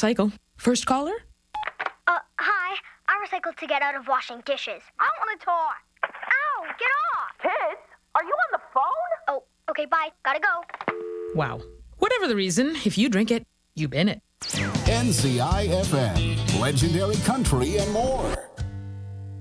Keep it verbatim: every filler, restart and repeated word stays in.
recycle. First caller? Uh, hi. I recycle to get out of washing dishes. I want to talk. Ow, get off! Kids, are you on the phone? Oh, okay, bye. Gotta go. Wow. Whatever the reason, if you drink it, you bin it. N C I F M, legendary country and more.